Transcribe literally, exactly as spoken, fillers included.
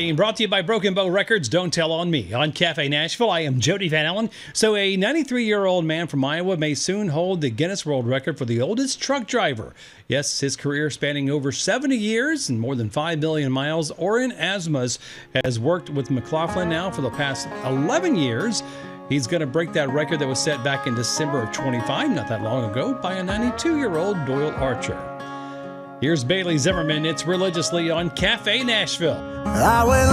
morning, brought to you by Broken Bow Records. Don't Tell on Me. On Cafe Nashville, I am Jody Van Allen. So a ninety-three-year-old man from Iowa may soon hold the Guinness World Record for the oldest truck driver. Yes, his career spanning over seventy years and more than five million miles. Oren Asmus has worked with McLaughlin now for the past eleven years. He's going to break that record that was set back in December of twenty-five, not that long ago, by a ninety-two-year-old Doyle Archer. Here's Bailey Zimmerman. It's Religiously on Cafe Nashville.